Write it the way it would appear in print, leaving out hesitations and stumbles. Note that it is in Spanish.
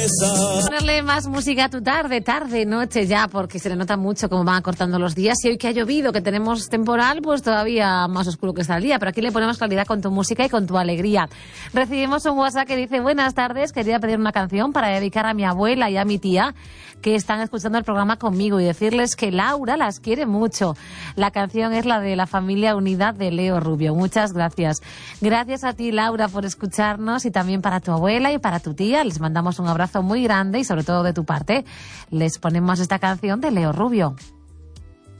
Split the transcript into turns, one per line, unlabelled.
Ponerle más música a tu tarde, noche ya, porque se le nota mucho cómo van acortando los días. Y hoy que ha llovido, que tenemos temporal, pues todavía más oscuro que está el día. Pero aquí le ponemos claridad con tu música y con tu alegría. Recibimos un WhatsApp que dice: buenas tardes, quería pedir una canción para dedicar a mi abuela y a mi tía, que están escuchando el programa conmigo, y decirles que Laura las quiere mucho. La canción es la de La Familia Unida de Leo Rubio. Muchas gracias. Gracias a ti, Laura, por escucharnos, y también para tu abuela y para tu tía. Les mandamos un abrazo muy grande y sobre todo de tu parte les ponemos esta canción de Leo Rubio.